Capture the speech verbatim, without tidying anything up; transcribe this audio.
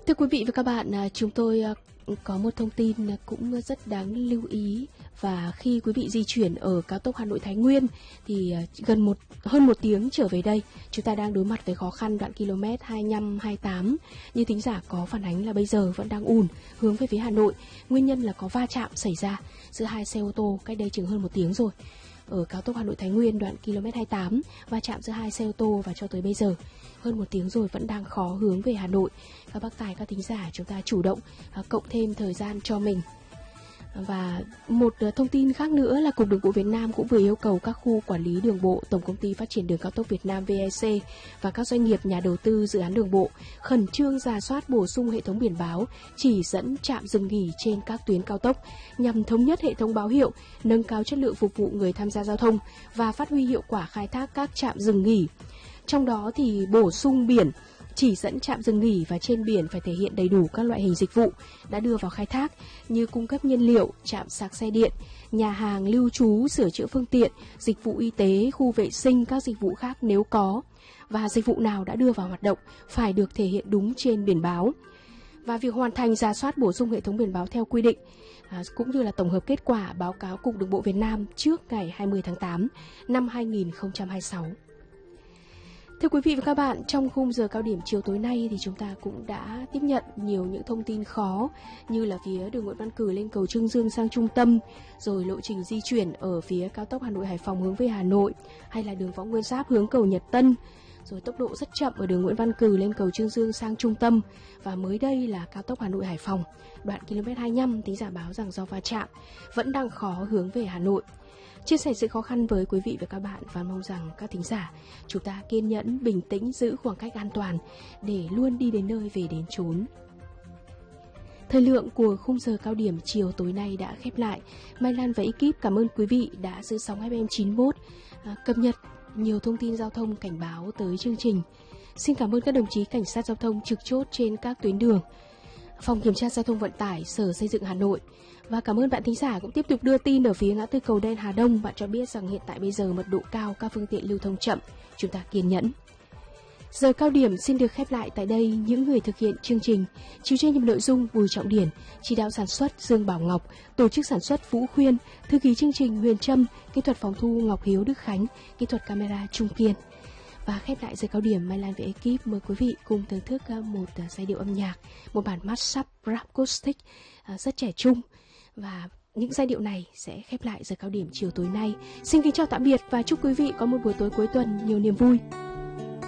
Thưa quý vị và các bạn, chúng tôi có một thông tin cũng rất đáng lưu ý. Và khi quý vị di chuyển ở cao tốc Hà Nội Thái Nguyên thì gần một hơn một tiếng trở về đây, chúng ta đang đối mặt với khó khăn đoạn km hai mươi lăm hai mươi tám. Như thính giả có phản ánh là bây giờ vẫn đang ùn hướng về phía Hà Nội. Nguyên nhân là có va chạm xảy ra giữa hai xe ô tô cách đây chừng hơn một tiếng rồi. Ở cao tốc Hà Nội Thái Nguyên đoạn km hai mươi tám, va chạm giữa hai xe ô tô và cho tới bây giờ hơn một tiếng rồi vẫn đang khó hướng về Hà Nội. Các bác tài, các thính giả chúng ta chủ động cộng thêm thời gian cho mình. Và một thông tin khác nữa là Cục Đường bộ Việt Nam cũng vừa yêu cầu các khu quản lý đường bộ, Tổng công ty Phát triển Đường cao tốc Việt Nam vê e xê và các doanh nghiệp nhà đầu tư dự án đường bộ khẩn trương rà soát bổ sung hệ thống biển báo, chỉ dẫn trạm dừng nghỉ trên các tuyến cao tốc nhằm thống nhất hệ thống báo hiệu, nâng cao chất lượng phục vụ người tham gia giao thông và phát huy hiệu quả khai thác các trạm dừng nghỉ. Trong đó thì bổ sung biển chỉ dẫn trạm dừng nghỉ và trên biển phải thể hiện đầy đủ các loại hình dịch vụ đã đưa vào khai thác như cung cấp nhiên liệu, trạm sạc xe điện, nhà hàng, lưu trú, sửa chữa phương tiện, dịch vụ y tế, khu vệ sinh, các dịch vụ khác nếu có. Và dịch vụ nào đã đưa vào hoạt động phải được thể hiện đúng trên biển báo. Và việc hoàn thành rà soát bổ sung hệ thống biển báo theo quy định à, cũng như là tổng hợp kết quả báo cáo Cục Đường bộ Việt Nam trước ngày hai mươi tháng tám năm hai nghìn không trăm hai mươi sáu. Thưa quý vị và các bạn, trong khung giờ cao điểm chiều tối nay thì chúng ta cũng đã tiếp nhận nhiều những thông tin khó như là phía đường Nguyễn Văn Cử lên cầu Trương Dương sang trung tâm, rồi lộ trình di chuyển ở phía cao tốc Hà Nội Hải Phòng hướng về Hà Nội, hay là đường Võ Nguyên Giáp hướng cầu Nhật Tân, rồi tốc độ rất chậm ở đường Nguyễn Văn Cử lên cầu Trương Dương sang trung tâm, và mới đây là cao tốc Hà Nội Hải Phòng đoạn km hai mươi lăm, thính giả báo rằng do va chạm vẫn đang khó hướng về Hà Nội. Chia sẻ sự khó khăn với quý vị và các bạn và mong rằng các thính giả chúng ta kiên nhẫn, bình tĩnh, giữ khoảng cách an toàn để luôn đi đến nơi về đến chốn. Thời lượng của khung giờ cao điểm chiều tối nay đã khép lại. Mai Lan và ekip cảm ơn quý vị đã giữ sóng ép em chín mươi mốt, à, cập nhật nhiều thông tin giao thông cảnh báo tới chương trình. Xin cảm ơn các đồng chí cảnh sát giao thông trực chốt trên các tuyến đường, Phòng Kiểm tra Giao thông Vận tải, Sở Xây dựng Hà Nội. Và cảm ơn bạn thính giả cũng tiếp tục đưa tin ở phía ngã tư cầu đen Hà Đông. Bạn cho biết rằng hiện tại bây giờ mật độ cao, các phương tiện lưu thông chậm. Chúng ta kiên nhẫn. Giờ cao điểm xin được khép lại tại đây. Những người thực hiện chương trình: chịu trách nhiệm nội dung Bùi Trọng Điển, chỉ đạo sản xuất Dương Bảo Ngọc, tổ chức sản xuất Vũ Khuyên, thư ký chương trình Huyền Trâm, kỹ thuật phòng thu Ngọc Hiếu Đức Khánh, kỹ thuật camera Trung Kiên. Và khép lại giờ cao điểm, Mai Lan với ekip mời quý vị cùng thưởng thức một giai điệu âm nhạc, một bản mashup rap acoustic rất trẻ trung. Và những giai điệu này sẽ khép lại giờ cao điểm chiều tối nay. Xin kính chào tạm biệt và chúc quý vị có một buổi tối cuối tuần nhiều niềm vui.